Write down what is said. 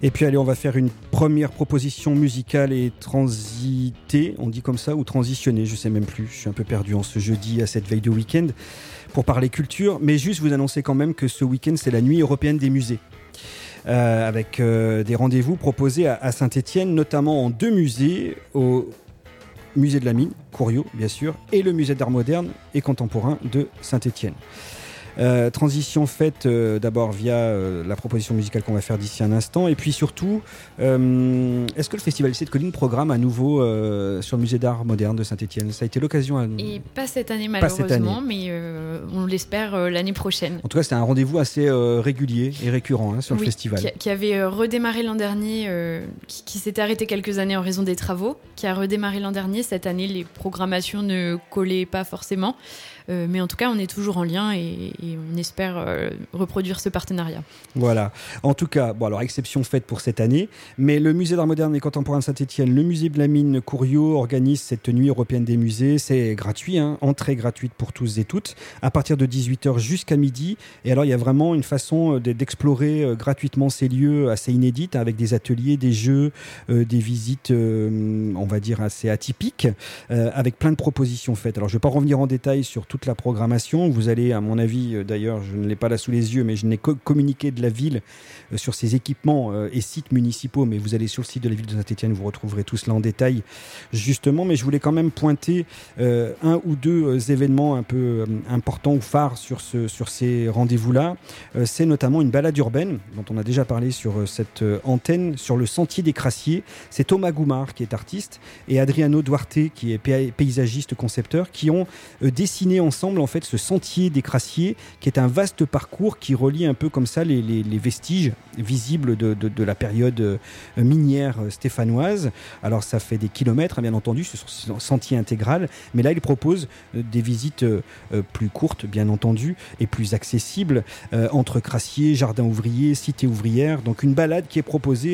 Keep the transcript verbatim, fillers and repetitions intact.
Et puis allez, on va faire une première proposition musicale et transiter, on dit comme ça, ou transitionner, je sais même plus, je suis un peu perdu en ce jeudi à cette veille de week-end, pour parler culture, mais juste vous annoncer quand même que ce week-end c'est la nuit européenne des musées. Euh, avec euh, des rendez-vous proposés à, à Saint-Étienne, notamment en deux musées, au musée de la Mine, Couriot bien sûr, et le musée d'art moderne et contemporain de Saint-Étienne. Euh, transition faite euh, d'abord via euh, la proposition musicale qu'on va faire d'ici un instant, et puis surtout euh, est-ce que le festival Essai de Colline programme à nouveau euh, sur le musée d'art moderne de Saint-Étienne? Ça a été l'occasion à... Et pas cette année malheureusement, cette année. mais euh, on l'espère euh, l'année prochaine. En tout cas c'était un rendez-vous assez euh, régulier et récurrent hein, sur oui, le festival qui, qui avait euh, redémarré l'an dernier, euh, qui, qui s'était arrêté quelques années en raison des travaux, qui a redémarré l'an dernier. Cette année les programmations ne collaient pas forcément, euh, mais en tout cas on est toujours en lien et et on espère euh, reproduire ce partenariat. Voilà. En tout cas, bon alors exception faite pour cette année, mais le musée d'art moderne et contemporain de Saint-Étienne, le musée de la Mine Couriot organise cette nuit européenne des musées. C'est gratuit, hein, entrée gratuite pour tous et toutes, à partir de dix-huit heures jusqu'à midi. Et alors il y a vraiment une façon d'explorer gratuitement ces lieux assez inédites, avec des ateliers, des jeux, euh, des visites, euh, on va dire assez atypiques, euh, avec plein de propositions faites. Alors je ne vais pas revenir en détail sur toute la programmation. Vous allez, à mon avis, d'ailleurs je ne l'ai pas là sous les yeux, mais je n'ai co- communiqué de la ville euh, sur ses équipements euh, et sites municipaux, mais vous allez sur le site de la ville de Saint-Étienne, vous retrouverez tout cela en détail justement, mais je voulais quand même pointer euh, un ou deux euh, événements un peu euh, importants ou phares sur, ce, sur ces rendez-vous-là. Euh, c'est notamment une balade urbaine dont on a déjà parlé sur euh, cette euh, antenne, sur le Sentier des Crassiers. C'est Thomas Goumard qui est artiste et Adriano Duarte qui est pay- paysagiste concepteur, qui ont euh, dessiné ensemble en fait ce Sentier des Crassiers, qui est un vaste parcours qui relie un peu comme ça les, les, les vestiges visibles de, de, de la période euh, minière stéphanoise. Alors ça fait des kilomètres, hein, bien entendu, ce sont sentier intégral, mais là il propose euh, des visites euh, plus courtes, bien entendu, et plus accessibles, euh, entre Crassiers, jardins ouvriers, cité ouvrière. Donc une balade qui est proposée